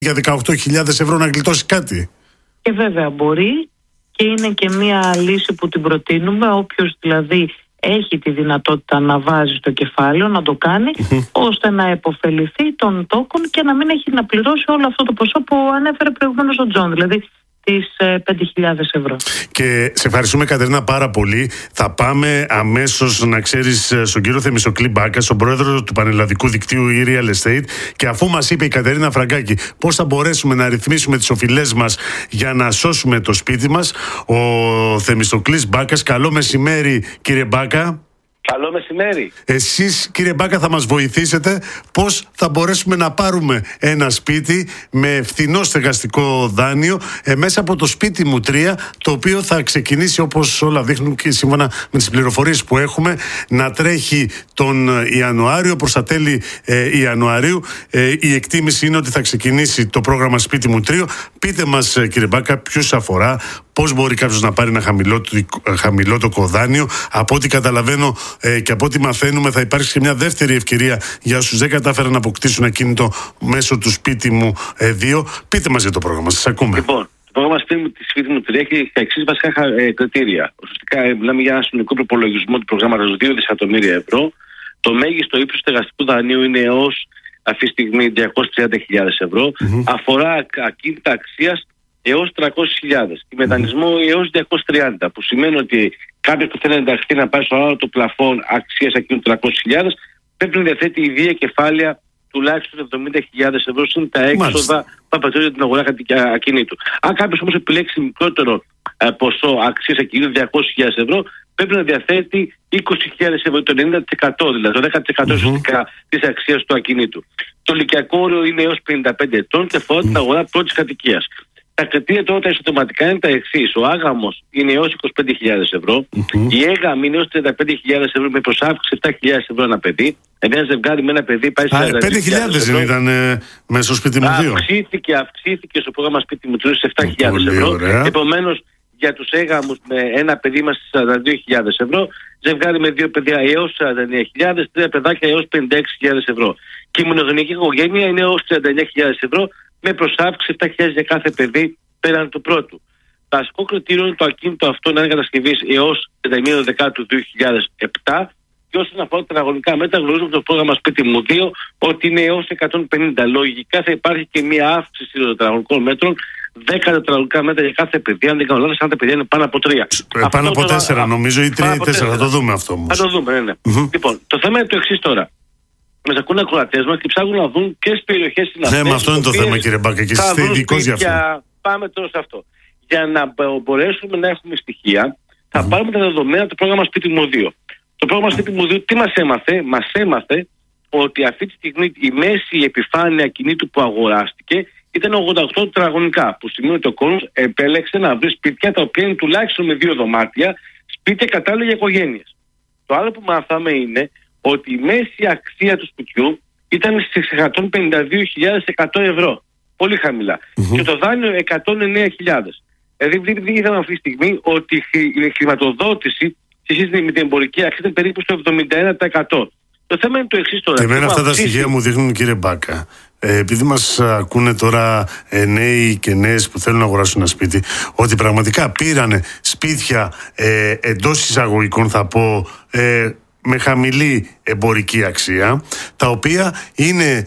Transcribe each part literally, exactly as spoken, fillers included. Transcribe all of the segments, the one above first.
για δεκαοκτώ χιλιάδες ευρώ να γλιτώσει κάτι. Και βέβαια μπορεί, και είναι και μια λύση που την προτείνουμε. Όποιος δηλαδή έχει τη δυνατότητα να βάζει στο κεφάλαιο, να το κάνει, mm-hmm. ώστε να επωφεληθεί των τόκων και να μην έχει να πληρώσει όλο αυτό το ποσό που ανέφερε προηγουμένως ο Τζον, δηλαδή τις πέντε χιλιάδες ευρώ. Και σε ευχαριστούμε, Κατερίνα, πάρα πολύ. Θα πάμε αμέσως, να ξέρεις, στον κύριο Θεμιστοκλή Μπάκα, στον πρόεδρο του Πανελλαδικού Δικτύου e-Real Estate, και αφού μας είπε η Κατερίνα Φραγκάκη πώς θα μπορέσουμε να ρυθμίσουμε τις οφειλές μας για να σώσουμε το σπίτι μας, ο Θεμιστοκλής Μπάκας. Καλό μεσημέρι, κύριε Μπάκα. Καλό μεσημέρι. Εσείς, κύριε Μπάκα, θα μας βοηθήσετε πώς θα μπορέσουμε να πάρουμε ένα σπίτι με φθηνό στεγαστικό δάνειο ε, μέσα από το σπίτι μου τρία, το οποίο θα ξεκινήσει, όπως όλα δείχνουν και σύμφωνα με τις πληροφορίες που έχουμε, να τρέχει τον Ιανουάριο, προς τα τέλη ε, Ιανουαρίου. Ε, η εκτίμηση είναι ότι θα ξεκινήσει το πρόγραμμα σπίτι μου τρία. Πείτε μας, κύριε Μπάκα, ποιους αφορά, πώς μπορεί κάποιος να πάρει ένα χαμηλότοκο δάνειο. Από ό,τι καταλαβαίνω ε, και από ό,τι μαθαίνουμε, θα υπάρξει και μια δεύτερη ευκαιρία για όσους δεν κατάφεραν να αποκτήσουν ακίνητο μέσω του σπίτι μου ε, δύο. Πείτε μας για το πρόγραμμα, σας ακούμε. Λοιπόν, το πρόγραμμα σπίτι μου τρία έχει τα εξής βασικά ε, κριτήρια. Ουσιαστικά ε, μιλάμε για ένα συνολικό προπολογισμό του προγράμματος δύο δισεκατομμύρια ευρώ. Το μέγιστο ύψος του στεγαστικού δανείου είναι έως αυτή τη στιγμή διακόσιες τριάντα χιλιάδες ευρώ. Mm-hmm. Αφορά ακίνητα αξίας έως τριακόσιες χιλιάδες και μετανισμό έως διακόσιες τριάντα, που σημαίνει ότι κάποιος που θέλει να ενταχθεί να πάρει στο άλλο το πλαφόν αξίας εκείνου τριακόσιες χιλιάδες πρέπει να διαθέτει ιδία κεφάλαια τουλάχιστον εβδομήντα χιλιάδες ευρώ, συν τα έξοδα που απαιτούνται για την αγορά ακινήτου. Αν κάποιος όμως επιλέξει μικρότερο ε, ποσό αξίας ακινήτου διακόσιες χιλιάδες ευρώ, πρέπει να διαθέτει είκοσι χιλιάδες ευρώ, το ενενήντα τοις εκατό, δηλαδή το δέκα τοις εκατό ουσιαστικά mm-hmm. της αξίας του ακινήτου. Το ηλικιακό όριο είναι έως πενήντα πέντε ετών και αφορά mm-hmm. την αγορά πρώτης κατοικίας. Τα κριτήρια τώρα τα εισοδηματικά είναι τα εξής. Ο άγαμος είναι έως είκοσι πέντε χιλιάδες ευρώ, mm-hmm. η έγαμη είναι έως τριάντα πέντε χιλιάδες ευρώ με προσάυξη επτά χιλιάδες ευρώ ένα παιδί. Δηλαδή ένα ζευγάρι με ένα παιδί πάει σε πέντε χιλιάδες ήταν ε, μέσα στο σπίτι μου δύο. Αυξήθηκε, αυξήθηκε στο πρόγραμμα σπίτι μου τρία σε επτά χιλιάδες ευρώ. Επομένως, για τους έγαμους με ένα παιδί είμαστε σαράντα δύο χιλιάδες ευρώ, ζευγάρι με δύο παιδιά έως σαράντα εννέα χιλιάδες, τρία παιδάκια έως πενήντα έξι χιλιάδες ευρώ. Και η μονογενειακή οικογένεια είναι έως τριάντα εννέα χιλιάδες ευρώ, με προσάυξη επτά χιλιάδες για κάθε παιδί πέραν του πρώτου. Το βασικό κριτήριο είναι το ακίνητο αυτό να είναι κατασκευής έως τριάντα μία Δεκάτου δύο χιλιάδες επτά, και όσον αφορά τα τετραγωνικά μέτρα, γνωρίζουμε το πρόγραμμα σπίτι μου δύο ότι είναι έως εκατόν πενήντα. Λογικά θα υπάρχει και μια αύξηση των τετραγωνικών μέτρων, δέκα τετραγωνικά μέτρα για κάθε παιδί. Αν δεν κάνω λάθος, αν τα παιδιά είναι πάνω από τρία. Ε, πάνω από τέσσερα, νομίζω, ή τρία ή τέσσερα. Θα το δούμε αυτό όμως. Θα το δούμε, ναι, ναι. Mm-hmm. Λοιπόν, το θέμα είναι το εξής τώρα. Μας ακούνε ακροατές μας και ψάχνουν να δουν ποιες περιοχές είναι αυτές. Ναι, με αυτό είναι το θέμα, κύριε Μπάκα, και είστε ειδικός γι' αυτό. Πάμε τώρα σε αυτό. Για να μπορέσουμε να έχουμε στοιχεία, θα mm-hmm. πάρουμε τα δεδομένα του πρόγραμμα σπίτι μου δύο. Το πρόγραμμα σπίτι μου δύο τι μας έμαθε? Μας έμαθε ότι αυτή τη στιγμή η μέση επιφάνεια ακινήτου που αγοράστηκε ήταν ογδόντα οκτώ τετραγωνικά, που σημαίνει ότι ο κόσμος επέλεξε να βρει σπίτια τα οποία είναι τουλάχιστον με δύο δωμάτια, σπίτια κατάλληλα για οικογένειες. Το άλλο που μάθαμε είναι ότι η μέση αξία του σπιτιού ήταν στις εκατόν πενήντα δύο χιλιάδες εκατό ευρώ. Πολύ χαμηλά. Mm-hmm. Και το δάνειο εκατόν εννέα χιλιάδες. Δηλαδή είδαμε αυτή τη στιγμή ότι η χρηματοδότηση σε σχέση με την εμπορική αξία ήταν περίπου στο εβδομήντα ένα τοις εκατό. Το θέμα είναι το εξής τώρα. Και εμένα αυτά τα στοιχεία μου δείχνουν, κύριε Μπάκα, ε, επειδή μας ακούνε τώρα ε, νέοι και νέες που θέλουν να αγοράσουν ένα σπίτι, ότι πραγματικά πήρανε σπίτια ε, εντός εισαγωγικών, θα πω, ε, με χαμηλή εμπορική αξία, τα οποία είναι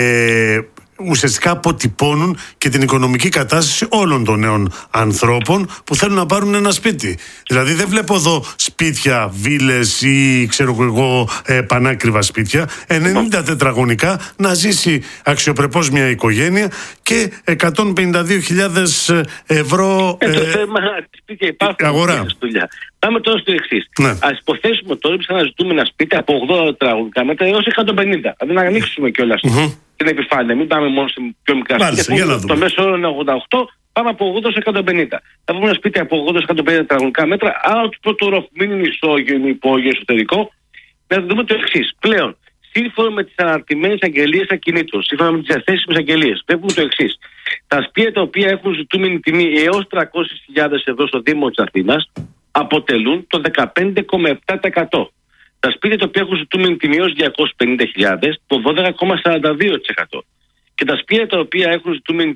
ε, ουσιαστικά αποτυπώνουν και την οικονομική κατάσταση όλων των νέων ανθρώπων που θέλουν να πάρουν ένα σπίτι. Δηλαδή δεν βλέπω εδώ σπίτια, βίλες ή ξέρω εγώ ε, πανάκριβα σπίτια, ενενήντα τετραγωνικά, να ζήσει αξιοπρεπώς μια οικογένεια και εκατόν πενήντα δύο χιλιάδες ευρώ ε, το θέμα σπίτια υπάρχουν αγορά. Πάμε τώρα στο εξής. Ναι. Ας υποθέσουμε τώρα ότι αναζητούμε ένα σπίτι από ογδόντα τετραγωνικά μέτρα έως εκατόν πενήντα. Δηλαδή να ανοίξουμε κιόλας mm-hmm. την επιφάνεια. Μην πάμε μόνο σε πιο μικρά σπίτια. Το μέσο όρο είναι ογδόντα οκτώ, πάμε από ογδόντα σε εκατόν πενήντα. Θα βρούμε ένα σπίτι από ογδόντα σε εκατόν πενήντα τετραγωνικά μέτρα, άρα το πρώτο όροφο μην είναι ισόγειο, είναι υπόγειο, εσωτερικό. Να δούμε το εξής. Πλέον, σύμφωνα με τις αναρτημένες αγγελίες ακινήτων, σύμφωνα με τις διαθέσιμες αγγελίες, βλέπουμε το εξής. Τα σπίτια τα οποία έχουν ζητούμενη τιμή έως τριακόσιες χιλιάδες ευρώ στο Δήμο της Αθήνας αποτελούν το δεκαπέντε κόμμα επτά τοις εκατό. Τα σπίτια τα οποία έχουν ζητούμενη τιμή έως διακόσιες πενήντα χιλιάδες, το δώδεκα κόμμα σαράντα δύο τοις εκατό. Και τα σπίτια τα οποία έχουν ζητούμενη